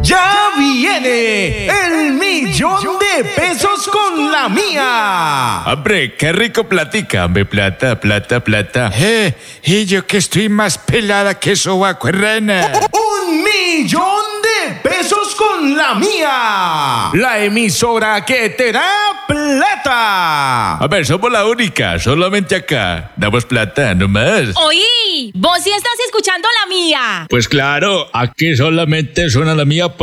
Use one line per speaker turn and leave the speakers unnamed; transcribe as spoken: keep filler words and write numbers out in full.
Ya viene el millón de pesos con la mía.
Hombre, qué rico platica, hombre, plata, plata, plata.
Eh, y yo que estoy más pelada que sobaco rana.
Un millón de pesos con la mía. La emisora que te da plata.
A ver, somos la única, solamente acá. Damos plata, no más.
Oí, vos sí estás escuchando la mía.
Pues claro, aquí solamente suena la mía.